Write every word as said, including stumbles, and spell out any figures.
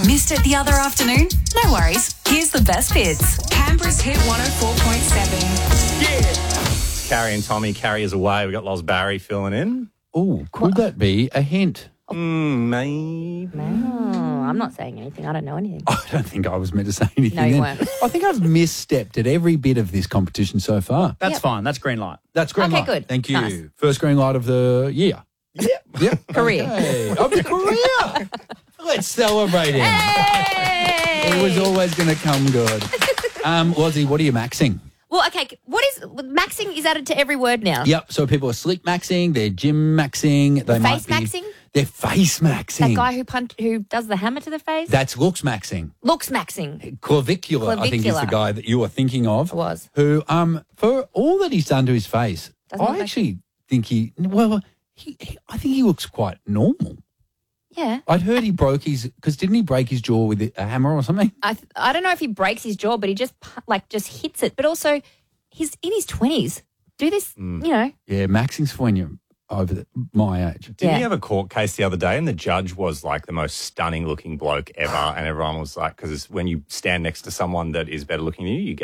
Missed it the other afternoon? No worries. Here's the best bits. Canberra's Hit one oh four point seven. Carrie and Tommy, Carrie is away. We've got Loz Barry filling in. Oh, could that be a hint? Mm, maybe. Oh, I'm not saying anything. I don't know anything. I don't think I was meant to say anything. No, you then. weren't. I think I've misstepped at every bit of this competition so far. That's Yep. fine. That's green light. That's green Okay, light. good. Thank you. Nice. First green light of the year. Yep. Yep. Career. Okay. Of the career. Let's celebrate him. Hey! It was always going to come good. Um, Lozzie, what are you maxing? Well, okay. What is maxing? Is added to every word now. Yep. So people are slick maxing, they're gym maxing, they might Face be maxing? They're face maxing. That guy who punch, who does the hammer to the face. That's looks maxing. Looks maxing. Clavicular, I think, is the Clavicular. guy that you were thinking of. It was. Who, um, for all that he's done to his face, Doesn't look I like- actually think he, well, he, he, I think he looks quite normal. Yeah. I'd heard he broke his, because didn't he break his jaw with a hammer or something? I th- I don't know if he breaks his jaw, but he just pu- like just hits it. But also, he's in his twenties. Do this, Mm. you know. Yeah, maxing's for when you're over the, my age. Didn't Yeah. you have a court case the other day and the judge was like the most stunning looking bloke ever and everyone was like, because when you stand next to someone that is better looking than you, you